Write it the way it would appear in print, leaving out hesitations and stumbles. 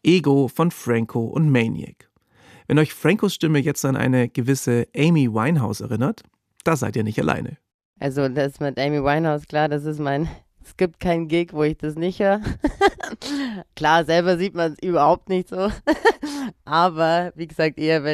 Ego von Franco und Maniac. Wenn euch Francos Stimme jetzt an eine gewisse Amy Winehouse erinnert, da seid ihr nicht alleine. Also das mit Amy Winehouse, klar, es gibt keinen Gig, wo ich das nicht höre. Klar, selber sieht man es überhaupt nicht so. Aber wie gesagt, eher, wenn